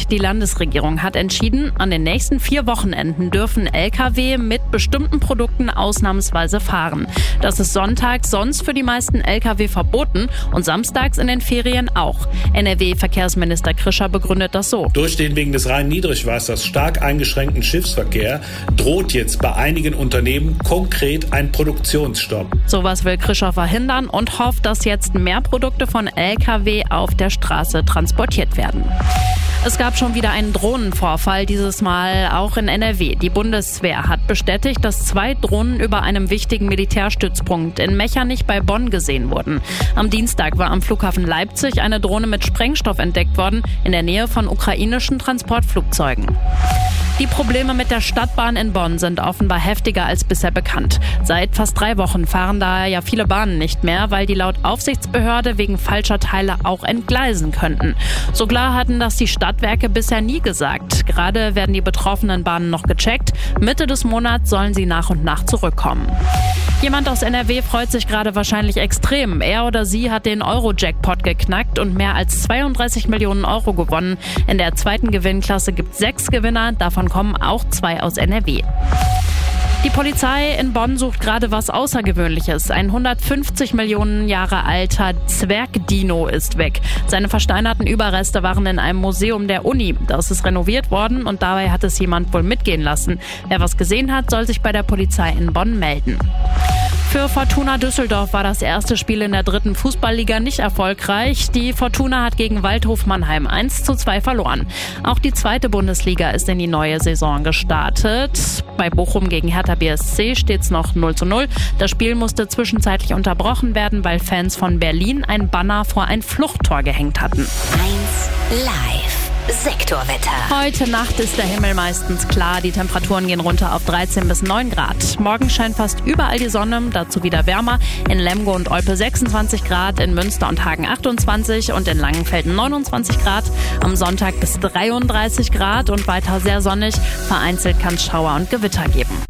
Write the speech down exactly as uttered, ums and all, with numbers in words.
Die Landesregierung hat entschieden, an den nächsten vier Wochenenden dürfen L K W mit bestimmten Produkten ausnahmsweise fahren. Das ist sonntags sonst für die meisten L K W verboten und samstags in den Ferien auch. N R W-Verkehrsminister Krischer begründet das so. Durch den wegen des Rhein-Niedrigwassers stark eingeschränkten Schiffsverkehr droht jetzt bei einigen Unternehmen konkret ein Produktionsstopp. Sowas will Krischer verhindern und hofft, dass jetzt mehr Produkte von L K W auf der Straße transportiert werden. Es gab schon wieder einen Drohnenvorfall, dieses Mal auch in N R W. Die Bundeswehr hat bestätigt, dass zwei Drohnen über einem wichtigen Militärstützpunkt in Mechernich bei Bonn gesehen wurden. Am Dienstag war am Flughafen Leipzig eine Drohne mit Sprengstoff entdeckt worden, in der Nähe von ukrainischen Transportflugzeugen. Die Probleme mit der Stadtbahn in Bonn sind offenbar heftiger als bisher bekannt. Seit fast drei Wochen fahren da ja viele Bahnen nicht mehr, weil die laut Aufsichtsbehörde wegen falscher Teile auch entgleisen könnten. So klar hatten das die Stadtwerke bisher nie gesagt. Gerade werden die betroffenen Bahnen noch gecheckt. Mitte des Monats sollen sie nach und nach zurückkommen. Jemand aus N R W freut sich gerade wahrscheinlich extrem. Er oder sie hat den Euro-Jackpot geknackt und mehr als zweiunddreißig Millionen Euro gewonnen. In der zweiten Gewinnklasse gibt es sechs Gewinner, davon kommen auch zwei aus N R W. Die Polizei in Bonn sucht gerade was Außergewöhnliches. Ein hundertfünfzig Millionen Jahre alter Zwergdino ist weg. Seine versteinerten Überreste waren in einem Museum der Uni. Das ist renoviert worden und dabei hat es jemand wohl mitgehen lassen. Wer was gesehen hat, soll sich bei der Polizei in Bonn melden. Für Fortuna Düsseldorf war das erste Spiel in der dritten Fußballliga nicht erfolgreich. Die Fortuna hat gegen Waldhof Mannheim eins zu zwei verloren. Auch die zweite Bundesliga ist in die neue Saison gestartet. Bei Bochum gegen Hertha B S C steht es noch null zu null. Das Spiel musste zwischenzeitlich unterbrochen werden, weil Fans von Berlin ein Banner vor ein Fluchttor gehängt hatten. eins live. Sektorwetter. Heute Nacht ist der Himmel meistens klar. Die Temperaturen gehen runter auf dreizehn bis neun Grad. Morgen scheint fast überall die Sonne, dazu wieder wärmer. In Lemgo und Olpe sechsundzwanzig Grad, in Münster und Hagen achtundzwanzig und in Langenfelden neunundzwanzig Grad. Am Sonntag bis dreiunddreißig Grad und weiter sehr sonnig. Vereinzelt kann es Schauer und Gewitter geben.